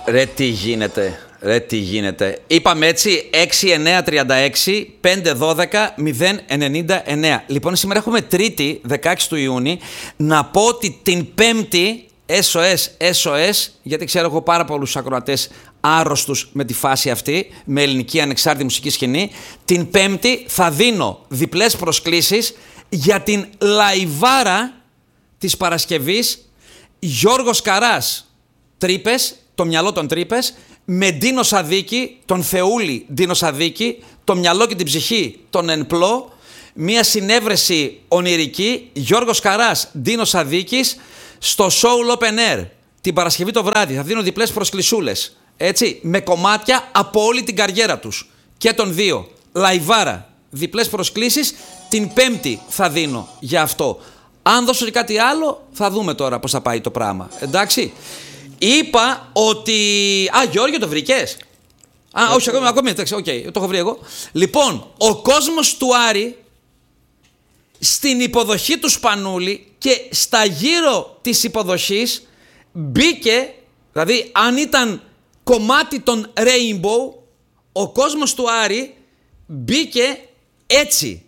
Ρε τι γίνεται, ρε τι γίνεται. Είπαμε έτσι 6-9-36, 5-12, 0-99. Λοιπόν, σήμερα έχουμε Τρίτη, 16 του Ιούνιου. Να πω ότι την Πέμπτη, SOS, γιατί ξέρω εγώ πάρα πολλούς ακροατές άρρωστους με τη φάση αυτή, με ελληνική ανεξάρτητη μουσική σκηνή. Την Πέμπτη θα δίνω διπλές προσκλήσεις για την λαϊβάρα της Παρασκευής. Γιώργος Καράς, Τρύπες, το μυαλό των Τρύπες, με Ντίνο Σαδίκη, τον Θεούλη Ντίνο Σαδίκη, το μυαλό και την ψυχή τον Ενπλό, μία συνέβρεση ονειρική, Γιώργος Καράς, Ντίνο Σαδίκης, στο Soul Open Air, την Παρασκευή το βράδυ. Θα δίνω διπλές προσκλησούλες, έτσι, με κομμάτια από όλη την καριέρα τους, και των δύο, λαϊβάρα, διπλές προσκλήσεις, την Πέμπτη θα δίνω για αυτό. Αν δώσω και κάτι άλλο, θα δούμε τώρα πώς θα πάει το πράγμα, εντάξει. Είπα ότι... Γιώργιο, το βρήκες? Όχι, ακόμη εντάξει, οκ, το έχω βρει εγώ. Λοιπόν, ο κόσμος του Άρη στην υποδοχή του Σπανούλη και στα γύρω της υποδοχής μπήκε, δηλαδή αν ήταν κομμάτι των Rainbow, ο κόσμος του Άρη μπήκε έτσι.